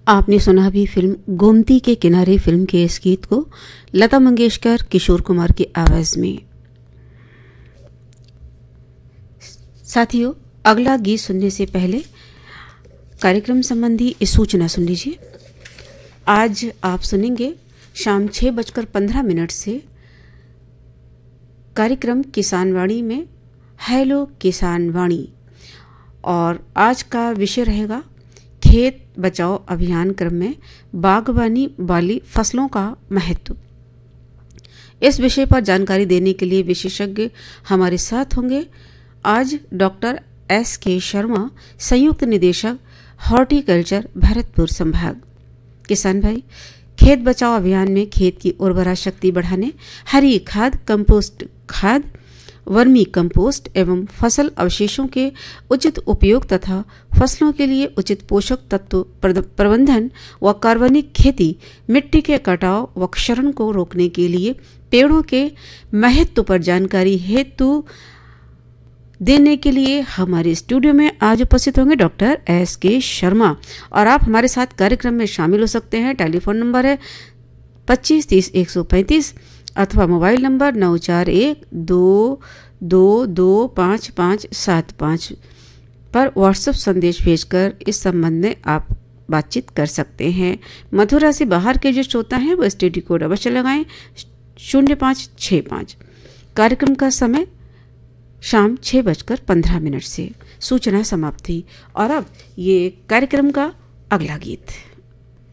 आपने सुना भी फिल्म गोमती के किनारे फिल्म के इस गीत को लता मंगेशकर किशोर कुमार की आवाज में। साथियों, अगला गीत सुनने से पहले कार्यक्रम संबंधी इस सूचना सुन लीजिए। आज आप सुनेंगे शाम 6:15 से कार्यक्रम किसान वाणी में हेलो किसान वाणी, और आज का विषय रहेगा खेत बचाओ अभियान क्रम में बागवानी वाली फसलों का महत्व। इस विषय पर जानकारी देने के लिए विशेषज्ञ हमारे साथ होंगे। आज डॉक्टर S.K. शर्मा, संयुक्त निदेशक हॉर्टिकल्चर भरतपुर संभाग। किसान भाई, खेत बचाओ अभियान में खेत की उर्वरा शक्ति बढ़ाने हरी खाद, कंपोस्ट खाद, वर्मी कंपोस्ट एवं फसल अवशेषों के उचित उपयोग तथा फसलों के लिए उचित पोषक तत्व प्रबंधन व कार्बनिक खेती, मिट्टी के कटाव व क्षरण को रोकने के लिए पेड़ों के महत्व पर जानकारी हेतु देने के लिए हमारे स्टूडियो में आज उपस्थित होंगे डॉक्टर S.K. शर्मा, और आप हमारे साथ कार्यक्रम में शामिल हो सकते हैं। टेलीफोन नंबर है 2530-135 अथवा मोबाइल नंबर 9412225575 पर व्हाट्सएप संदेश भेजकर इस संबंध में आप बातचीत कर सकते हैं। मथुरा से बाहर के जो श्रोता हैं वो स्टडी कोड अवश्य लगाएं 0565। कार्यक्रम का समय शाम 6:15 से। सूचना समाप्ति। और अब ये कार्यक्रम का अगला गीत।